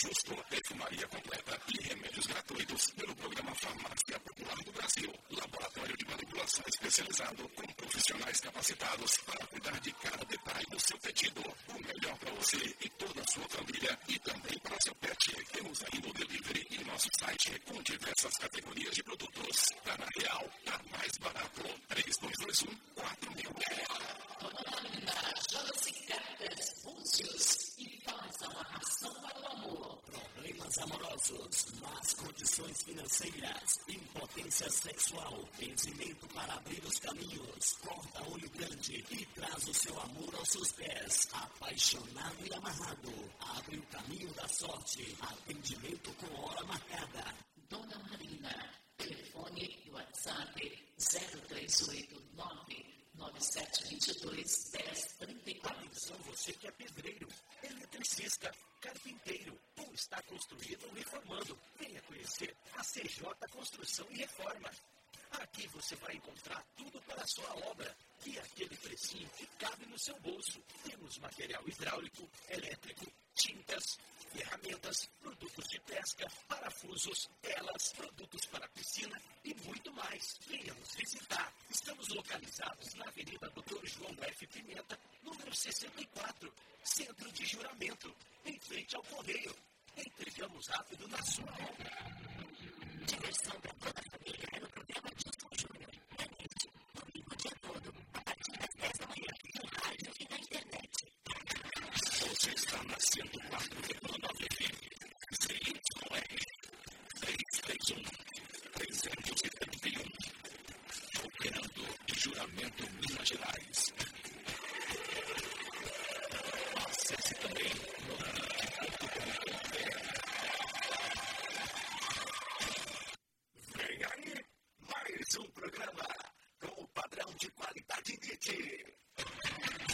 posto, perfumaria completa e remédios gratuitos pelo programa Farmácia Popular do Brasil. Laboratório de manipulação especializado com profissionais capacitados para cuidar de cada detalhe do seu pedido. O melhor para você e toda a sua família e também para seu pet. Temos ainda o delivery e nosso site com diversas categorias de produtos. Tá na Real, tá mais barato. 3221-4000. Joga-se cartas, púncios e faz a amarração para o amor. Problemas amorosos, más condições financeiras, impotência sexual, benzimento para abrir os caminhos, corta olho grande e traz o seu amor aos seus pés. Apaixonado e amarrado, abre o caminho da sorte. Atendimento com hora marcada. Dona Marina, telefone e WhatsApp 0389-9722-1034. Atenção você que é pedreiro, eletricista, carpinteiro ou está construindo ou reformando. Venha conhecer a CJ Construção e Reforma. Aqui você vai encontrar tudo para a sua obra e aquele precinho que cabe no seu bolso. Temos material hidráulico, elétrico, tintas, ferramentas, produtos de pesca, parafusos, telas, produtos para piscina e muito mais. Venha nos visitar. Estamos localizados na Avenida Dr. João F. Pimenta, número 64, Centro de Juramento, em frente ao Correio. Entregamos rápido na sua obra. Diversão para toda a família é no programa Disco Júnior. É neste, domingo o dia todo, a partir das 10 da manhã, no rádio e na internet. Você está na 104,9 FM. ZYR 331-331. Operando em Juramento, Minas Gerais. Acesse também Vem aí, mais um programa com o padrão de qualidade DIT.